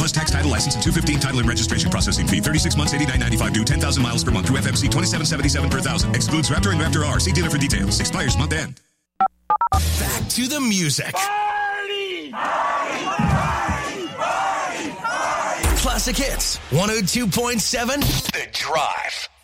plus tax, title, license, and 215 title and registration processing fee. 36 months, $89.95 due. 10,000 miles per month through FMC. $27.77 per thousand. Excludes Raptor and Raptor R. See dealer for details. Expires month end. Back to the music. Party! Party! Party! Party! Party! Classic Hits 102.7 The Drive.